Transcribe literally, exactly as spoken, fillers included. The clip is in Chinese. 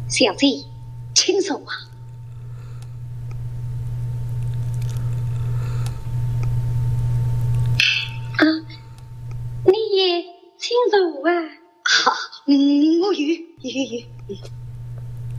小姐，请坐啊。啊，你也请坐啊。 啊，嗯，我有有有有。